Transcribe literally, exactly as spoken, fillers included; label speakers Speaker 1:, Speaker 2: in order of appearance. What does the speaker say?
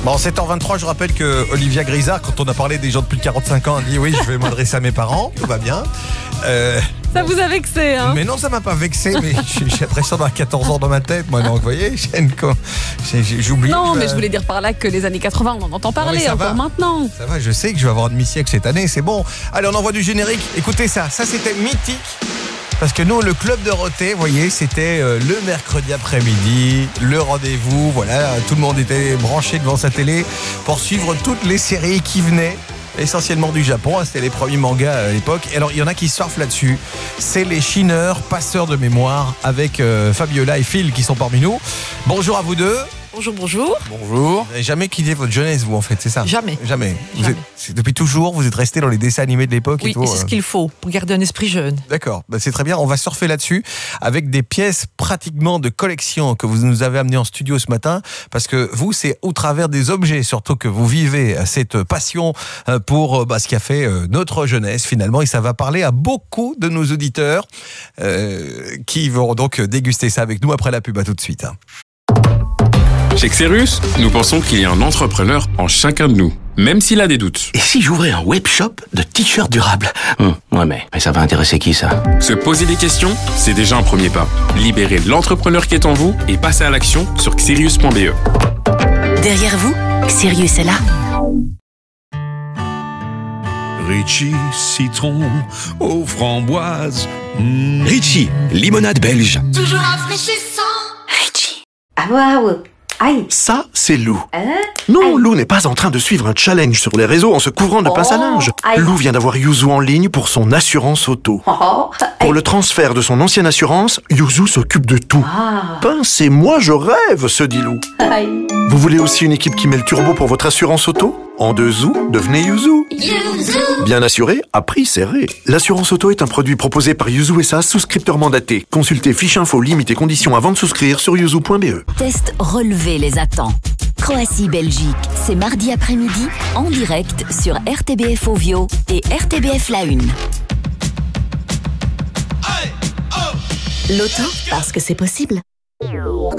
Speaker 1: Bon, sept heures vingt-trois, je rappelle que Olivia Grisard, quand on a parlé des gens de plus de quarante-cinq ans, a dit oui, je vais m'adresser à mes parents, tout va bien. Euh,
Speaker 2: ça vous a vexé, hein?
Speaker 1: Mais non, ça m'a pas vexé, mais j'ai l'impression d'avoir quatorze ans dans ma tête, moi, donc vous voyez, j'oublie.
Speaker 2: Non,
Speaker 1: je...
Speaker 2: mais je voulais dire par là que les années quatre-vingts, on en entend parler,
Speaker 1: non,
Speaker 2: encore
Speaker 1: va.
Speaker 2: maintenant.
Speaker 1: Ça va, je sais que je vais avoir un demi-siècle cette année, c'est bon. Allez, on envoie du générique, écoutez ça, ça c'était mythique. Parce que nous, le club Dorothée, vous voyez, c'était euh, le mercredi après-midi, le rendez-vous, voilà, tout le monde était branché devant sa télé pour suivre toutes les séries qui venaient, essentiellement du Japon, hein, c'était les premiers mangas à l'époque. Et alors, il y en a qui surfent là-dessus, c'est les chineurs, passeurs de mémoire, avec euh, Fabiola et Phil qui sont parmi nous. Bonjour à vous deux.
Speaker 3: Bonjour, bonjour.
Speaker 1: Bonjour. Vous n'avez jamais quitté votre jeunesse, vous, en fait, c'est ça?
Speaker 3: Jamais.
Speaker 1: Jamais. Vous
Speaker 3: Jamais.
Speaker 1: êtes, c'est, depuis toujours, vous êtes resté dans les dessins animés de l'époque
Speaker 3: Oui,
Speaker 1: et tout.
Speaker 3: et c'est ce qu'il faut pour garder un esprit jeune.
Speaker 1: D'accord, bah c'est très bien. On va surfer là-dessus avec des pièces pratiquement de collection que vous nous avez amenées en studio ce matin. Parce que vous, c'est au travers des objets, surtout que vous vivez cette passion pour bah, ce qui a fait notre jeunesse finalement. Et ça va parler à beaucoup de nos auditeurs euh, qui vont donc déguster ça avec nous après la pub. À tout de suite.
Speaker 4: Chez Xerus, nous pensons qu'il y a un entrepreneur en chacun de nous, même s'il a des doutes.
Speaker 5: Et si j'ouvrais un webshop de t-shirts durables? hum, Ouais, mais, mais ça va intéresser qui, ça?
Speaker 4: Se poser des questions, c'est déjà un premier pas. Libérez l'entrepreneur qui est en vous et passez à l'action sur xerius point b e.
Speaker 6: Derrière vous, Xerius est là.
Speaker 7: Ritchie, citron aux framboises. Mmh.
Speaker 5: Ritchie, limonade belge.
Speaker 8: Toujours rafraîchissant.
Speaker 6: Ritchie.
Speaker 9: Ah waouh. Aïe.
Speaker 5: Ça, c'est Lou.
Speaker 9: Hein?
Speaker 5: Non,
Speaker 9: Aïe.
Speaker 5: Lou n'est pas en train de suivre un challenge sur les réseaux en se couvrant de
Speaker 9: Oh,
Speaker 5: pince à linge.
Speaker 9: aïe.
Speaker 5: Lou vient d'avoir Yuzu en ligne pour son assurance auto.
Speaker 9: Oh,
Speaker 5: Pour le transfert de son ancienne assurance, Yuzu s'occupe de tout.
Speaker 9: Ah.
Speaker 5: Pince et moi, je rêve, se dit Lou.
Speaker 9: Aïe.
Speaker 5: Vous voulez aussi une équipe qui met le turbo pour votre assurance auto? En deux zou, devenez Yuzu.
Speaker 8: Yuzu.
Speaker 5: Bien assuré, à prix serré. L'assurance auto est un produit proposé par Yuzu S A, souscripteur mandaté. Consultez fiche info, limite et conditions avant de souscrire sur yuzu point b e.
Speaker 6: Test relevé les attend. Croatie-Belgique, c'est mardi après-midi en direct sur R T B F Ovio et R T B F La Une. L'auto, parce que c'est possible.